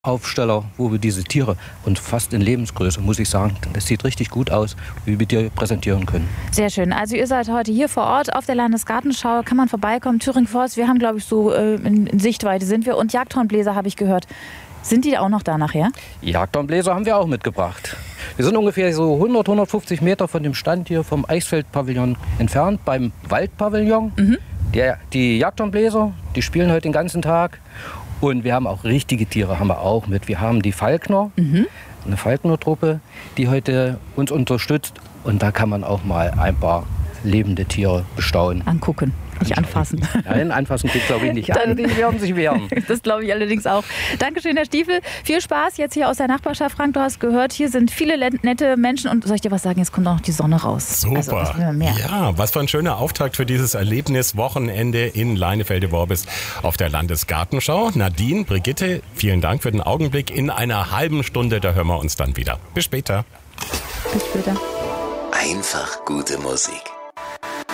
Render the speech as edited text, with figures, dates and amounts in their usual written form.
Aufsteller, wo wir diese Tiere und fast in Lebensgröße, muss ich sagen, das sieht richtig gut aus, wie wir dir präsentieren können. Sehr schön. Also ihr seid heute hier vor Ort auf der Landesgartenschau, kann man vorbeikommen, Thüringen Forst, wir haben glaube ich so in Sichtweite sind wir und Jagdhornbläser habe ich gehört. Sind die auch noch da nachher? Jagdhornbläser haben wir auch mitgebracht. Wir sind ungefähr so 150 Meter von dem Stand hier vom Eisfeld-Pavillon entfernt, beim Waldpavillon. Die Jagdhornbläser, die spielen heute den ganzen Tag. Und wir haben auch richtige Tiere, haben wir auch mit. Wir haben die Falkner, eine Falkner-Truppe, die heute uns unterstützt. Und da kann man auch mal ein paar lebende Tiere bestaunen. Angucken, nicht anfassen. Nein, anfassen geht glaube ich nicht an. Die werden sich wehren. Das glaube ich allerdings auch. Dankeschön, Herr Stiefel. Viel Spaß jetzt hier aus der Nachbarschaft. Frank, du hast gehört, hier sind viele nette Menschen. Und soll ich dir was sagen, jetzt kommt auch noch die Sonne raus. Super. Also, das will man mehr. Ja, was für ein schöner Auftakt für dieses Erlebniswochenende in Leinefelde-Worbis auf der Landesgartenschau. Nadine, Brigitte, vielen Dank für den Augenblick. In einer halben Stunde, da hören wir uns dann wieder. Bis später. Bis später. Einfach gute Musik.